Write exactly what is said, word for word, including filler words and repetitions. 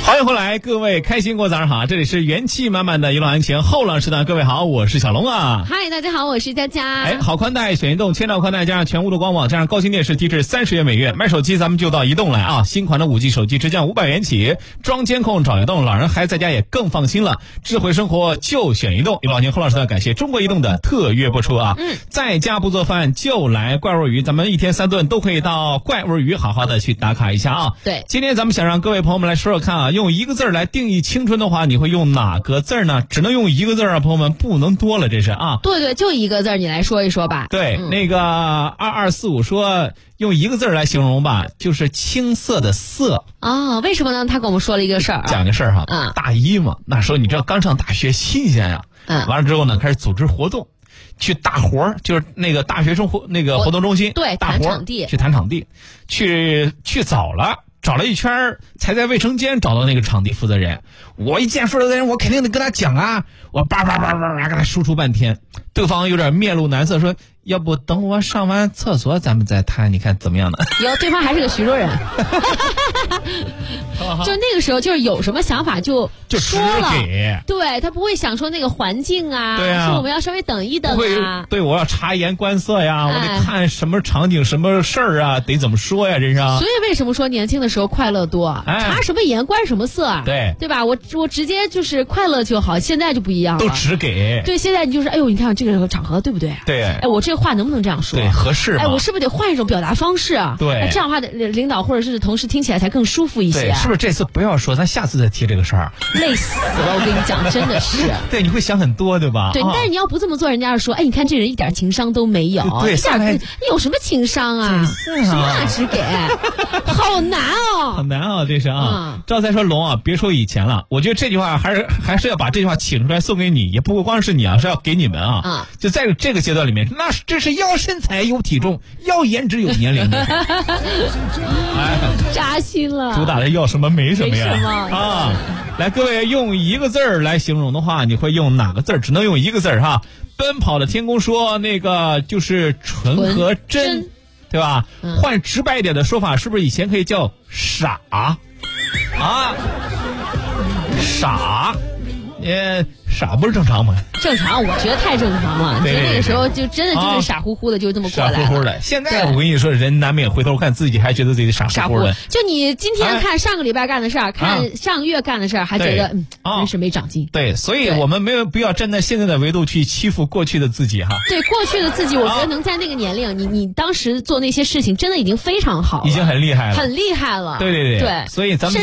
欢迎回来，各位开心过早上好，这里是元气满满的娱乐安情后浪时段，各位好，我是小龙啊。 嗨，大家好，我是佳佳。 哎，好宽带选移动，千兆宽带加上全屋的光网，加上高清电视，低至三十元每月。买手机咱们就到移动来啊，新款的五 G 手机直降五百元起，装监控找移动，老人孩子在家也更放心了。智慧生活就选移动，娱乐安情后浪时段感谢中国移动的特约播出啊。嗯，在家不做饭就来怪味鱼，咱们一天三顿都可以到怪味鱼好好的去打卡一下啊。 对， 今天咱们想让各位朋友们来说说看啊，用一个字儿来定义青春的话，你会用哪个字儿呢？只能用一个字儿啊，朋友们，不能多了，这是啊。 对对，就一个字儿，你来说一说吧。 对，嗯、那个二二四五说用一个字儿来形容吧，就是青涩的涩啊、哦。为什么呢？他跟我们说了一个事儿， 讲个事儿哈。 嗯， 大一嘛，那时候你知道刚上大学新鲜呀、啊。嗯，完了之后呢，开始组织活动。去大活儿，就是那个大学生活那个活动中心， 对， 大活儿去谈场地，去去早了，找了一圈才在卫生间找到那个场地负责人。我一见负责人，我肯定得跟他讲啊，我叭叭叭叭叭跟他输出半天，对方有点面露难色，说要不等我上完厕所咱们再谈，你看怎么样呢？ 有，对方还是个徐州人。就那个时候，就是有什么想法就就说了， 给对他不会想说那个环境啊， 对啊， 说我们要稍微等一等啊， 对，我要察言观色呀，哎、我得看什么场景、什么事儿啊，得怎么说呀，这是。 所以为什么说年轻的时候快乐多？哎、察什么言观什么色啊？ 对， 对吧？我我直接就是快乐就好，现在就不一样了， 都只给。 对，现在你就是哎呦，你看这个场合对不对？ 对， 哎，我这个话能不能这样说？ 对，合适吗？ 哎，我是不是得换一种表达方式啊？ 对， 这样的话，领导或者是同事听起来才更舒服一些、啊。 对，是不是这次不要说，咱下次再提这个事儿？ 累死了，我跟你讲，真的是。 对，你会想很多，对吧？ 对， 啊、 但是你要不这么做，人家就说，哎，你看这人一点情商都没有， 对，下来你有什么情商啊？ 是什么只给，好难哦， 好难啊，这是啊。嗯、赵才说龙啊，别说以前了，我觉得这句话还是还是要把这句话请出来送给你，也不光是你啊，是要给你们啊。 嗯、 就在这个阶段里面，那这是要身材有体重，要颜值有年龄的。 哎，扎心了。 主打的要什么没什么呀？ 没什么啊！来，各位用一个字儿来形容的话，你会用哪个字儿？只能用一个字儿哈。奔跑的天空说那个就是纯和真，对吧？嗯、换直白一点的说法，是不是以前可以叫傻啊？傻，呃，傻不是正常吗？ 正常，我觉得太正常了。 对对对对， 那个时候就真的就是傻乎乎的，就这么过来了。 傻乎乎的。现在我跟你说，人难免回头看自己，还觉得自己傻乎乎的。 就你今天看上个礼拜干的事儿，哎、看上个月干的事儿，还觉得嗯，真是没长进。 对，所以我们没有必要站在现在的维度去欺负过去的自己哈。 对，过去的自己，我觉得能在那个年龄，你你当时做那些事情，真的已经非常好了， 已经很厉害了， 很厉害了。 对对对， 对， 所以咱们。